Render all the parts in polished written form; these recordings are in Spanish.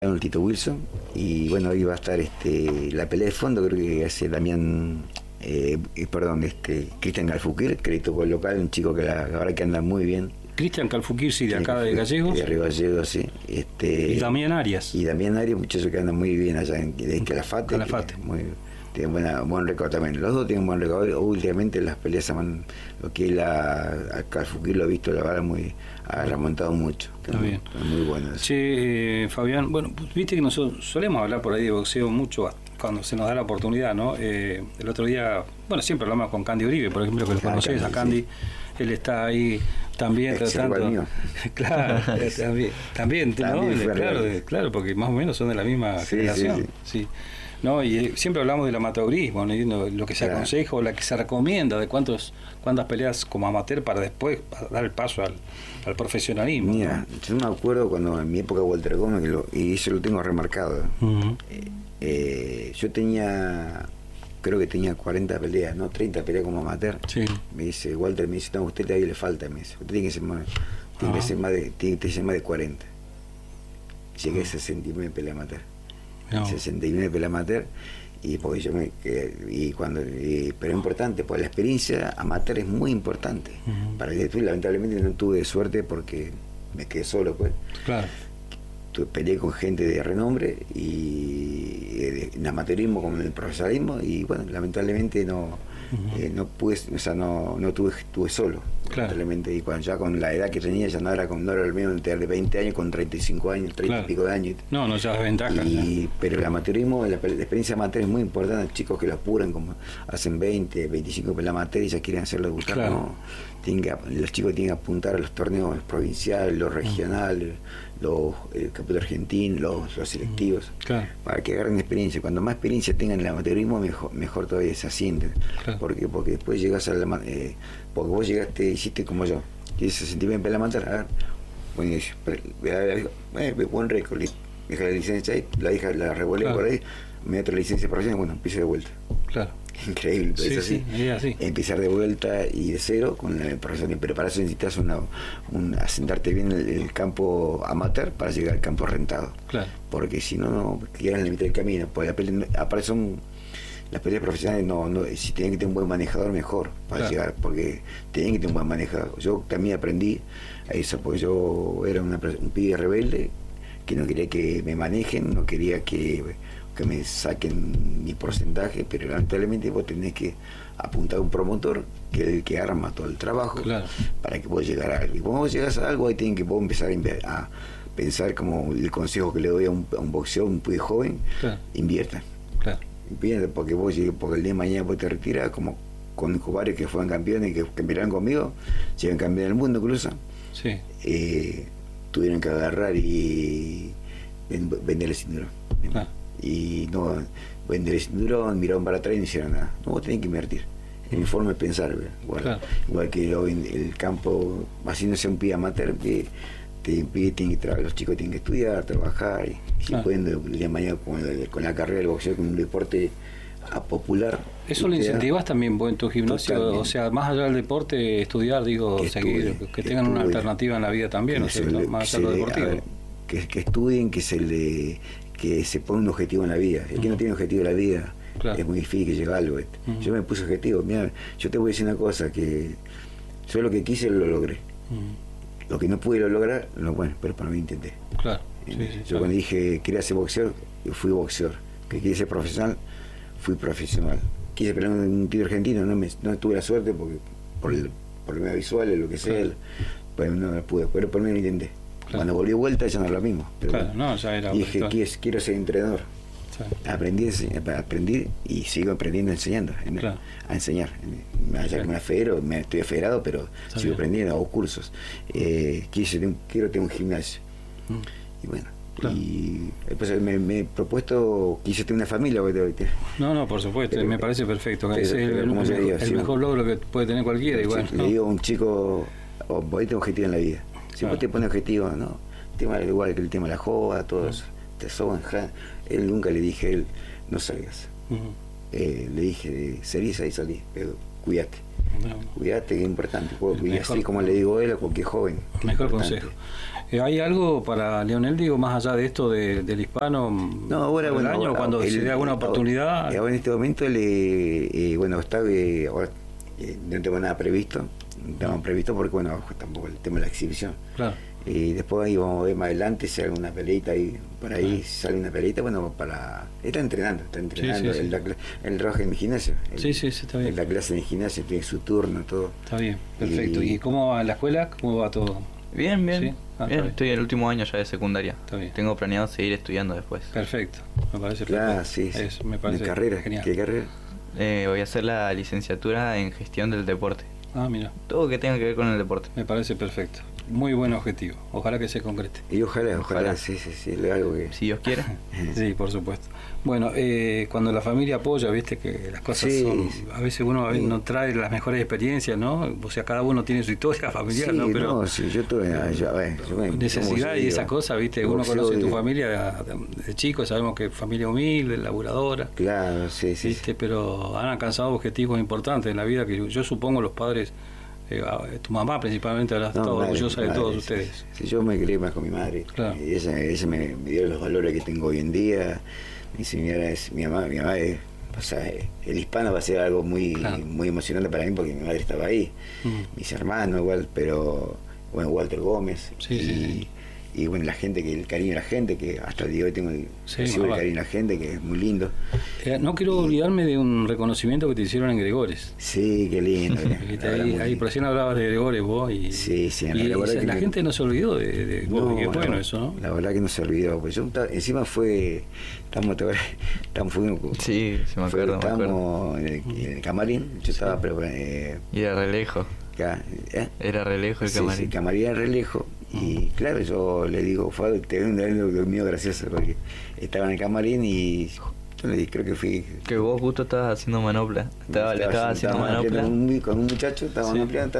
el Tito Wilson, y bueno, hoy va a estar la pelea de fondo, creo que hace Damián, Cristian Galfuquir, crédito por el local, un chico que la verdad que anda muy bien. Cristian Calfuquir, sí, de acá de Gallegos. De Río Gallegos, sí. Y Damián Arias. Y Damián Arias, muchacho que anda muy bien allá en Calafate. Tiene buen récord también. Los dos tienen buen récord. Últimamente las peleas lo que él a Calfuquir lo ha visto, la verdad, ha remontado mucho. Está bien. Muy bueno. Sí, Fabián, bueno, pues, viste que nosotros solemos hablar por ahí de boxeo mucho cuando se nos da la oportunidad, ¿no? El otro día, bueno, siempre hablamos con Candy Uribe, por ejemplo, que lo conoces, a Candy. Sí. Él está ahí también tratando. Claro, también, ¿no? Claro, porque más o menos son de la misma generación. Sí. ¿No? Y siempre hablamos del amateurismo, ¿no? Lo que se aconseja o la que se recomienda de cuántas peleas como amateur para después dar el paso al profesionalismo. Mira, ¿no? Yo me acuerdo cuando en mi época Walter Gómez, y eso lo tengo remarcado, yo creo que tenía 40 peleas, no 30 peleas como amateur. Sí. Me dice Walter, no, a usted todavía le falta, me dice, usted tiene que ser más de 40. Llegué a 69 peleas amateur. 69 peleas amateur, y porque pero es importante, porque la experiencia amateur es muy importante. Para que después, lamentablemente, no tuve suerte porque me quedé solo, pues. Claro. Peleé con gente de renombre, y en amateurismo como en el profesionalismo, y bueno, lamentablemente no pude, o sea, no estuve solo. Claro. Lamentablemente, y ya con la edad que tenía, ya no era el mismo de 20 años con 35 años, 30 y pico de años. No, ya es ventaja. Pero el amateurismo, la experiencia amateur es muy importante. Chicos que lo apuran, como hacen 20, 25 peleas amateur y ya quieren hacerlo debutar. Claro. No, los chicos tienen que apuntar a los torneos provinciales, los regionales, el campeonato argentino, los selectivos, para que agarren experiencia. Cuando más experiencia tengan en el amateurismo, mejor todavía se asienten. Claro. Porque después llegas porque vos hiciste como yo, tienes 69 en pelea amateur, a ver, buen récord, deja la licencia ahí, la revolé por ahí, me da otra licencia profesional, bueno, empiezo de vuelta. Claro. Increíble, pero es así. Empezar de vuelta y de cero con la profesión. Pero para eso necesitas asentarte bien en el campo amateur para llegar al campo rentado. Claro. Porque si no quedas en la mitad del camino. Pues las peleas profesionales si tienen que tener un buen manejador, mejor para llegar, porque tienen que tener un buen manejador. Yo también aprendí a eso, porque yo era un pibe rebelde que no quería que me manejen, no quería que me saquen mi porcentaje, pero lamentablemente vos tenés que apuntar a un promotor que es el que arma todo el trabajo, para que vos llegar a algo. Y cuando vos llegas a algo, ahí tienen que vos empezar a pensar, como el consejo que le doy a un boxeador, un pibe joven, inviertan. Porque el día de mañana vos te retiras, como con varios que fueron campeones, que miraron conmigo, llegan campeones del mundo incluso, tuvieron que agarrar y vender el cinturón. Y no vender el cinturón, miraron para atrás y no hicieron nada. No, vos tenés que invertir. Es mi forma de pensar, igual que hoy en el campo, haciéndose un pibe amateur, los chicos tienen que estudiar, trabajar, y si pueden el día de mañana con la carrera del boxeo, con un deporte popular. ¿Eso lo incentivas también vos en tu gimnasio? Totalmente. O sea, más allá del deporte, estudiar, que tengan una alternativa en la vida también, más allá de lo deportivo. Que estudien, que se ponga un objetivo en la vida. El que no tiene objetivo en la vida, es muy difícil que llegue a algo. Yo me puse objetivo. Mira, yo te voy a decir una cosa, que yo lo que quise lo logré. Lo que no pude lograr, pero para mí intenté. Claro. Yo cuando dije quería ser boxeador, yo fui boxeador. Que quería ser profesional, fui profesional. Quise pelear un título argentino, no tuve la suerte porque por problemas visuales, lo que sea, pues no pude, pero por mí lo intenté. Cuando volví de vuelta ya no era lo mismo. Pero ya era. Dije, quiero ser entrenador. Aprendí y sigo aprendiendo enseñando, a enseñar. Me estoy federado, pero sigo aprendiendo, hago cursos. Quiero tener un gimnasio. Y bueno, y después me he propuesto, quise tener una familia. No, por supuesto, me parece perfecto. Es el mejor logro que puede tener cualquiera. Igual, le digo a un chico, vos tenés objetivo en la vida. Si vos te pones objetivo, ¿no? Igual que el tema de la joda, todo eso. Nunca le dije a él, no salgas. Le dije, salís, ahí salí. Pero cuídate. Cuídate, que es importante. Y así como le digo a él, a cualquier joven. Mejor consejo. ¿Hay algo para Leonel, digo, más allá de esto del hispano? No, ahora, bueno, año, cuando se dé alguna oportunidad. Ahora en este momento, está, ahora no tengo nada previsto. No tengo previsto porque, bueno, tampoco el tema de la exhibición. Claro. Y después ahí vamos a ver más adelante si hay alguna peleita ahí, por ahí sale una peleita, bueno, está entrenando, sí. Él trabaja en mi gimnasio. Sí, está bien. En la clase de gimnasio, tiene su turno, todo. Está bien, perfecto. ¿Y cómo va en la escuela? ¿Cómo va todo? Bien. ¿Sí? Bien. Estoy en el último año ya de secundaria. Está bien. Tengo planeado seguir estudiando después. Perfecto, me parece claro, perfecto. Sí. Eso, me parece carrera. Genial. ¿Qué carrera? Voy a hacer la licenciatura en gestión del deporte. Mira. Todo que tenga que ver con el deporte. Me parece perfecto. Muy buen objetivo. Ojalá que se concrete. Y ojalá. Sí, algo que... Si Dios quiere. Sí, por supuesto. Bueno, cuando la familia apoya, viste que las cosas son... A veces uno no trae las mejores experiencias, ¿no? O sea, cada uno tiene su historia familiar, ¿no? Pero yo tuve... necesidad y esa cosa, viste, uno conoce tu familia de chico, sabemos que familia humilde, laburadora. Claro, sí. ¿Viste? Pero han alcanzado objetivos importantes en la vida que yo supongo los padres... tu mamá principalmente habrá estado orgullosa de todos ustedes. Sí, yo me crié más con mi madre. Claro. Y ella me dio los valores que tengo hoy en día. Mi señora es mi mamá es, o sea, el hispano va a ser algo muy emocionante para mí porque mi madre estaba ahí. Mis hermanos igual, pero bueno, Walter Gómez. Y bueno, la gente, el cariño de la gente, que hasta el día de hoy tengo el cariño de la gente, que es muy lindo. No quiero olvidarme de un reconocimiento que te hicieron en Gregores. Sí, qué lindo. ahí recién hablabas de Gregores vos. Sí, la gente no se olvidó de vos, qué bueno eso, ¿no? La verdad que no se olvidó. Pues encima sí, me acuerdo. Estábamos en el camarín, yo estaba... y era re lejos. Era re lejos el camarín. Sí, el camarín era re lejos. Y claro, yo le digo, te veo un mío gracioso porque estaba en el camarín y yo le dije, creo que fui... Que vos justo estabas haciendo manopla. Le estabas haciendo manopla. Con un muchacho, estaba manopleando,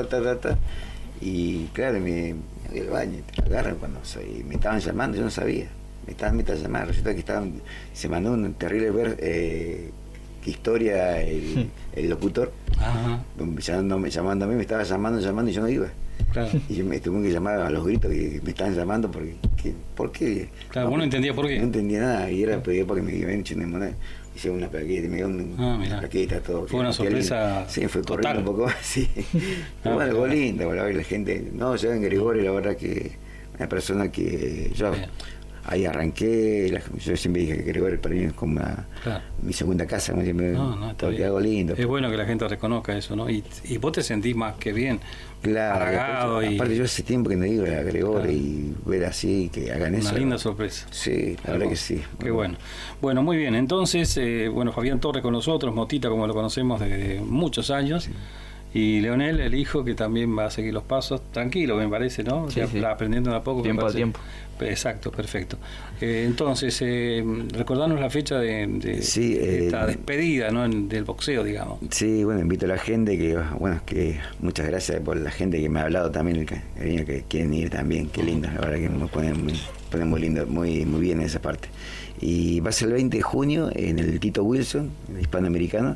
y claro, me voy al baño, te agarran me estaban llamando, yo no sabía. Me estaban llamando, resulta que se mandó un terrible historia el locutor. Ajá. Llamándome, me estaba llamando y yo no iba. Claro. Y yo me tuve que llamar a los gritos que me estaban llamando ¿por qué? Claro, vos no entendías por qué. No entendía nada y era porque me habían hecho una moneda. Hice una plaqueta, me dio una plaqueta, todo. Fue una sorpresa. Sí, fue corriendo un poco más, sí. Pero bueno, algo lindo, la gente. No, yo en Gregorio, la verdad que una persona que yo... Ahí arranqué, yo siempre dije que Gregorio para mí es como mi segunda casa, porque hago lindo. Es bueno que la gente reconozca eso, ¿no? Y vos te sentís más que bien, halagado. Aparte yo hace tiempo que no digo a Gregorio y ver así, que hagan eso. Una linda sorpresa. Sí, la verdad que sí. Qué bueno. Bueno, muy bien, entonces, Fabián Torres con nosotros, Motita como lo conocemos desde muchos años. Sí. Y Leonel, el hijo, que también va a seguir los pasos, tranquilo me parece, ¿no? Sí, aprendiendo de a poco. Tiempo a tiempo. Exacto, perfecto. Entonces, recordarnos la fecha de esta despedida, ¿no? Del boxeo, digamos. Sí, bueno, invito a la gente que muchas gracias por la gente que me ha hablado también, el cariño que quieren ir también, qué lindo, la verdad que me ponen muy lindo, muy bien en esa parte. Y va a ser el 20 de junio en el Tito Wilson, el hispanoamericano.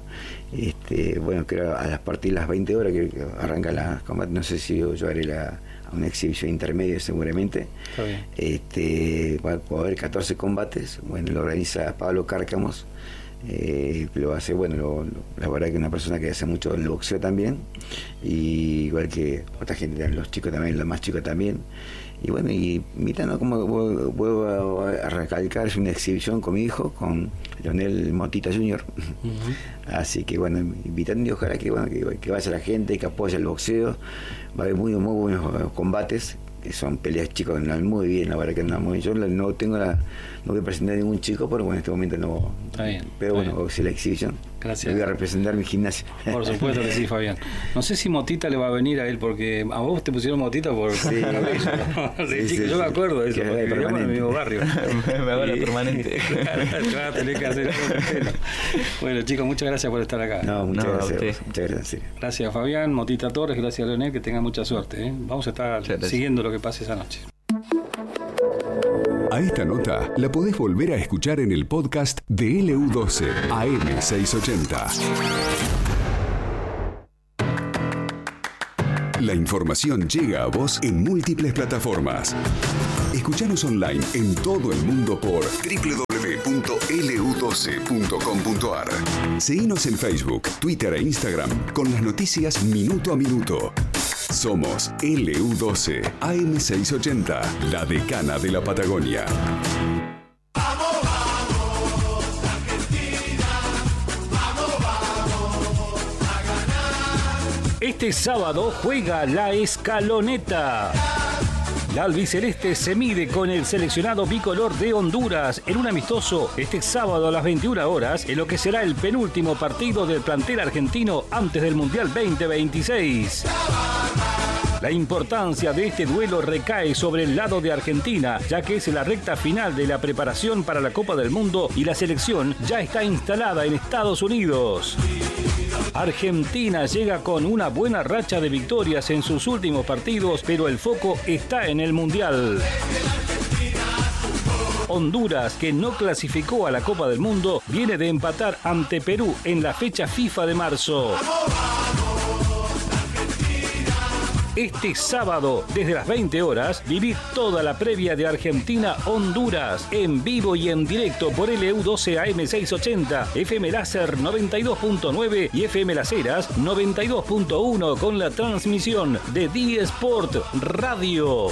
Creo a partir de las 20 horas que arranca la combate, no sé si yo haré una exhibición intermedia seguramente. Está bien. Va a haber 14 combates, lo organiza Pablo Cárcamos, lo hace, la verdad que es una persona que hace mucho en el boxeo también, y igual que otra gente, los chicos también, los más chicos también. Y invitando, como vuelvo a recalcar, es una exhibición con mi hijo, con Leonel Motita Jr. Así que invitando y ojalá que vaya la gente, que apoye el boxeo. Va a haber muy buenos combates, que son peleas chicos, muy bien, la verdad que andamos muy bien. Yo no voy a presentar a ningún chico, pero en este momento no. Está bien. Pero si la exhibición. Gracias. Voy a representar mi gimnasio. Por supuesto que sí, Fabián. No sé si Motita le va a venir a él, porque a vos te pusieron Motita por cabello, ¿no? Yo me acuerdo de eso, porque vivíamos en el mismo barrio. Me hago la permanente. Te vas a tener que hacer algo. Bueno, chicos, muchas gracias por estar acá. No, muchas gracias. Muchas gracias. Gracias, Fabián, Motita Torres, gracias, Leonel, que tengan mucha suerte. Vamos a estar siguiendo lo que pase esa noche. A esta nota la podés volver a escuchar en el podcast de LU12 AM680. La información llega a vos en múltiples plataformas. Escuchanos online en todo el mundo por www.lu12.com.ar. Seguinos en Facebook, Twitter e Instagram con las noticias minuto a minuto. Somos LU12 AM680, la decana de la Patagonia. Este sábado juega la Escaloneta. La albiceleste se mide con el seleccionado bicolor de Honduras en un amistoso este sábado a las 21 horas en lo que será el penúltimo partido del plantel argentino antes del Mundial 2026. La importancia de este duelo recae sobre el lado de Argentina, ya que es la recta final de la preparación para la Copa del Mundo y la selección ya está instalada en Estados Unidos. Argentina llega con una buena racha de victorias en sus últimos partidos, pero el foco está en el Mundial. Honduras, que no clasificó a la Copa del Mundo, viene de empatar ante Perú en la fecha FIFA de marzo. Este sábado, desde las 20 horas, vivid toda la previa de Argentina-Honduras, en vivo y en directo por LU12 AM680, FM Láser 92.9 y FM Las Heras 92.1 con la transmisión de D-Sport Radio.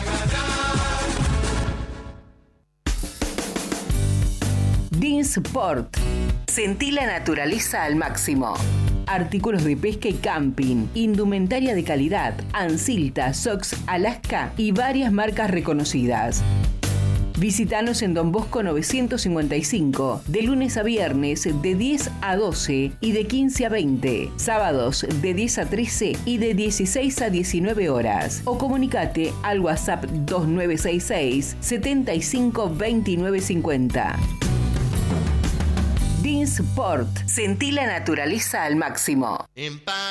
D-Sport. Sentí la naturaleza al máximo. Artículos de pesca y camping, indumentaria de calidad, Ansilta, Sox, Alaska y varias marcas reconocidas. Visítanos en Don Bosco 955, de lunes a viernes de 10 a 12 y de 15 a 20, sábados de 10 a 13 y de 16 a 19 horas. O comunicate al WhatsApp 2966 75 29 50. D-Sport. Sentí la naturaleza al máximo.